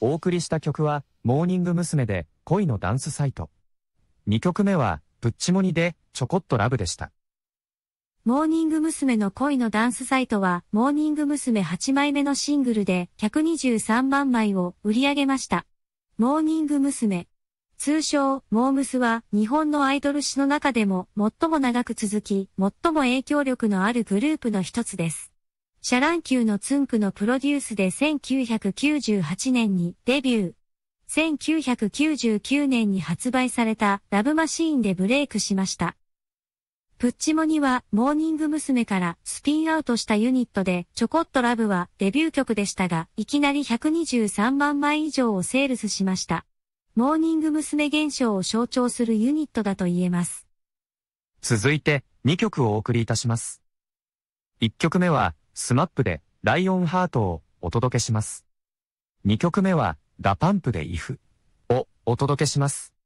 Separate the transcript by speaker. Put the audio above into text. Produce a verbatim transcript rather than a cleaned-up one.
Speaker 1: お送りした曲は、モーニング娘。で、恋のダンスサイト。にきょくめは、プッチモニで、ちょこっとラブでした。
Speaker 2: モーニング娘。の恋のダンスサイトは、モーニング娘。はちまいめのシングルで、ひゃくにじゅうさんまんまいを売り上げました。モーニング娘。通称、モームスは、日本のアイドル史の中でも、最も長く続き、最も影響力のあるグループの一つです。シャ乱 Q のつんくのプロデュースでせんきゅうひゃくきゅうじゅうはちねんにデビュー。せんきゅうひゃくきゅうじゅうきゅうねんに発売されたラブマシーンでブレイクしました。プッチモニはモーニング娘。からスピンアウトしたユニットでちょこっとラブはデビュー曲でしたが、いきなりひゃくにじゅうさんまんまい以上をセールスしました。モーニング娘。現象を象徴するユニットだと言えます。
Speaker 1: 続いてにきょくをお送りいたします。いっきょくめはスマップでライオンハートをお届けします。にきょくめはダパンプでイフをお届けします。